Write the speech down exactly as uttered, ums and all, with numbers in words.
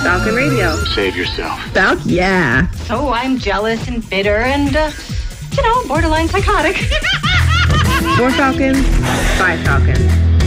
Falcon Radio. Save yourself. Falc, yeah. So I'm jealous and bitter and, uh, you know, borderline psychotic. For Falcon, by Falcon.